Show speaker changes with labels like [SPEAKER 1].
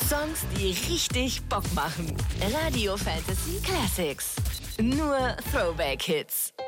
[SPEAKER 1] Songs, die richtig Bock machen. Radio Fantasy Classics. Nur Throwback-Hits.